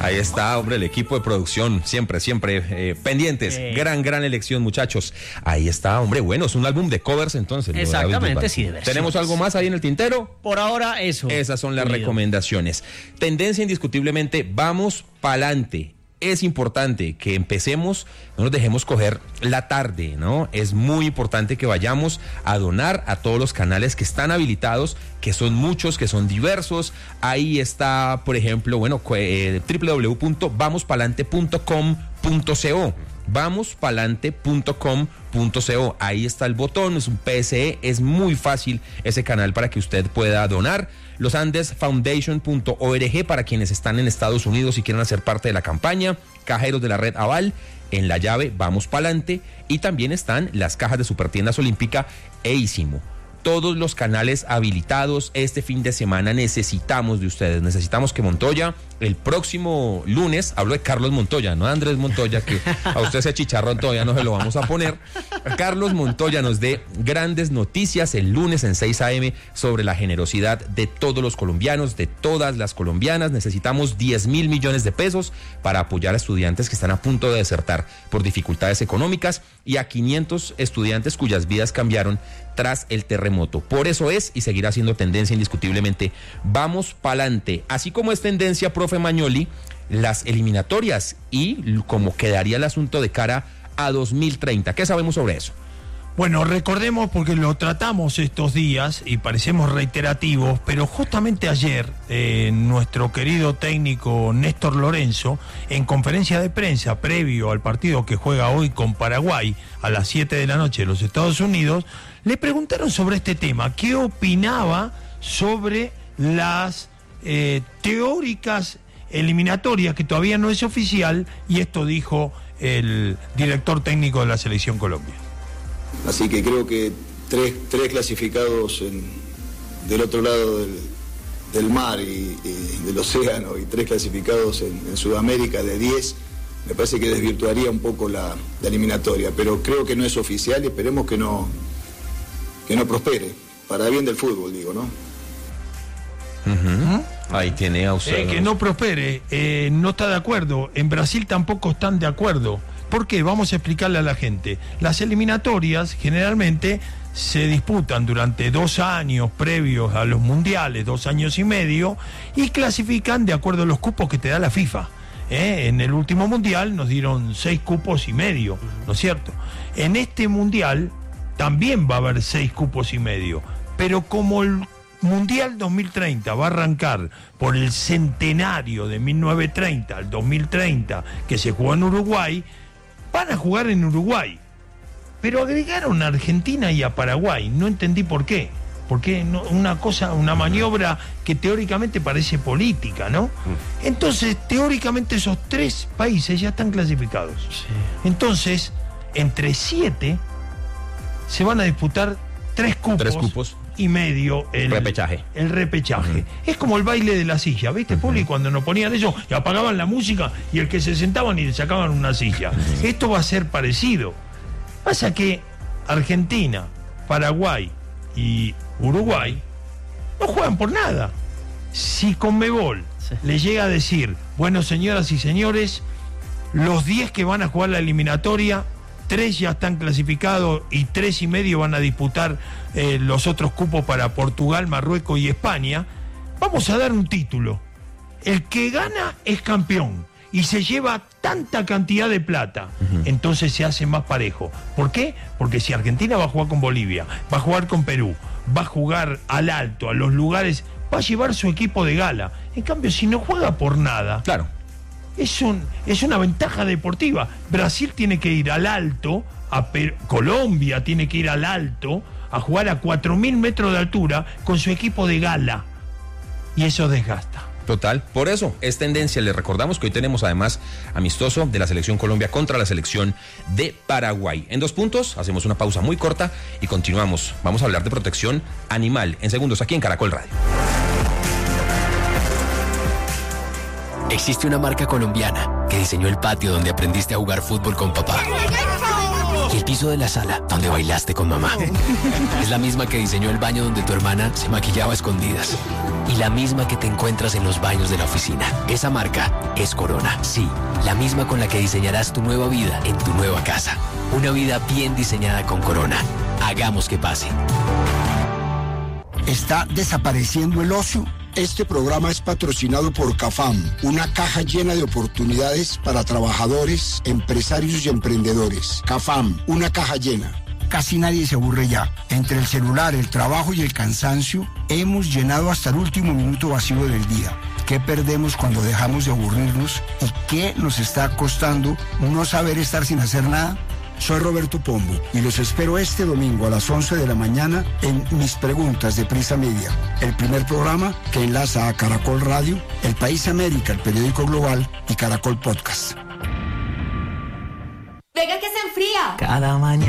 Ahí está, hombre, el equipo de producción, siempre pendientes. Gran elección, muchachos. Ahí está, hombre, bueno, es un álbum de covers entonces. Exactamente, sí, de versiones. ¿Tenemos algo más ahí en el tintero? Por ahora, eso. Esas son las recomendaciones. Tendencia indiscutiblemente, vamos pa'lante. Es importante que empecemos, no nos dejemos coger la tarde, ¿no? Es muy importante que vayamos a donar a todos los canales que están habilitados, que son muchos, que son diversos. Ahí está, por ejemplo, www.vamospalante.com.co. vamospalante.com.co. Ahí está el botón, es un PSE, es muy fácil ese canal para que usted pueda donar. LosAndesFoundation.org para quienes están en Estados Unidos y quieran hacer parte de la campaña. Cajeros de la red Aval, en la llave Vamos Pa'lante. Y también están las cajas de Supertiendas Olímpica e Ísimo. Todos los canales habilitados. Este fin de semana necesitamos de ustedes. Necesitamos que Montoya, el próximo lunes, hablo de Carlos Montoya, no de Andrés Montoya, que a usted ese chicharrón todavía no se lo vamos a poner. Carlos Montoya nos dé grandes noticias el lunes en 6 a.m. sobre la generosidad de todos los colombianos, de todas las colombianas. Necesitamos 10.000 millones de pesos para apoyar a estudiantes que están a punto de desertar por dificultades económicas y a 500 estudiantes cuyas vidas cambiaron tras el terremoto. Por eso es y seguirá siendo tendencia indiscutiblemente. Vamos pa'lante. Así como es tendencia, profe Mañoli, las eliminatorias y cómo quedaría el asunto de cara a 2030. ¿Qué sabemos sobre eso? Bueno, recordemos, porque lo tratamos estos días y parecemos reiterativos, pero justamente ayer nuestro querido técnico Néstor Lorenzo, en conferencia de prensa previo al partido que juega hoy con Paraguay a las 7 de la noche en los Estados Unidos, le preguntaron sobre este tema, qué opinaba sobre las teóricas eliminatorias, que todavía no es oficial, y esto dijo el director técnico de la Selección Colombia. Así que creo que tres clasificados del otro lado del mar y del océano, y 3 clasificados en Sudamérica de 10, me parece que desvirtuaría un poco la eliminatoria, pero creo que no es oficial y esperemos que no prospere, para bien del fútbol, digo, ¿no? Ahí tiene a usted. Que no prospere, no está de acuerdo. En Brasil tampoco están de acuerdo. ¿Por qué? Vamos a explicarle a la gente. Las eliminatorias generalmente se disputan durante 2 años previos a los mundiales, 2 años y medio, y clasifican de acuerdo a los cupos que te da la FIFA. En el último mundial nos dieron 6 cupos y medio, ¿no es cierto? En este mundial también va a haber 6 cupos y medio, pero como el Mundial 2030 va a arrancar por el centenario de 1930 al 2030 que se jugó en Uruguay, van a jugar en Uruguay, pero agregaron a Argentina y a Paraguay. No entendí por qué. Porque una maniobra que teóricamente parece política, ¿no? Entonces, teóricamente esos 3 países ya están clasificados. Sí. Entonces, entre 7 se van a disputar 3 cupos y medio el repechaje. Es como el baile de la silla, ¿viste, Puli? Cuando nos ponían eso, y apagaban la música y el que se sentaban y le sacaban una silla. Esto va a ser parecido. Pasa que Argentina, Paraguay y Uruguay no juegan por nada. Si Conmebol le llega a decir, bueno, señoras y señores, los 10 que van a jugar la eliminatoria, 3 ya están clasificados y 3 y medio van a disputar los otros cupos para Portugal, Marruecos y España, vamos a dar un título. El que gana es campeón y se lleva tanta cantidad de plata. Entonces se hace más parejo. ¿Por qué? Porque si Argentina va a jugar con Bolivia, va a jugar con Perú, va a jugar al alto, a los lugares, va a llevar su equipo de gala. En cambio, si no juega por nada, claro, es una ventaja deportiva. Brasil tiene que ir al alto, Colombia tiene que ir al alto, a jugar a 4.000 metros de altura con su equipo de gala. Y eso desgasta. Total, por eso es tendencia. Les recordamos que hoy tenemos además amistoso de la Selección Colombia contra la Selección de Paraguay. En 2 puntos, hacemos una pausa muy corta y continuamos. Vamos a hablar de protección animal en segundos aquí en Caracol Radio. Existe una marca colombiana que diseñó el patio donde aprendiste a jugar fútbol con papá. Y el piso de la sala, donde bailaste con mamá. Es la misma que diseñó el baño donde tu hermana se maquillaba a escondidas. Y la misma que te encuentras en los baños de la oficina. Esa marca es Corona. Sí, la misma con la que diseñarás tu nueva vida en tu nueva casa. Una vida bien diseñada con Corona. Hagamos que pase. ¿Está desapareciendo el ocio? Este programa es patrocinado por CAFAM, una caja llena de oportunidades para trabajadores, empresarios y emprendedores. CAFAM, una caja llena. Casi nadie se aburre ya. Entre el celular, el trabajo y el cansancio, hemos llenado hasta el último minuto vacío del día. ¿Qué perdemos cuando dejamos de aburrirnos? ¿Y qué nos está costando no saber estar sin hacer nada? Soy Roberto Pombo y los espero este domingo a las 11 de la mañana en Mis Preguntas de Prisa Media, el primer programa que enlaza a Caracol Radio, El País América, el periódico global y Caracol Podcast. Venga que se enfría. Cada mañana.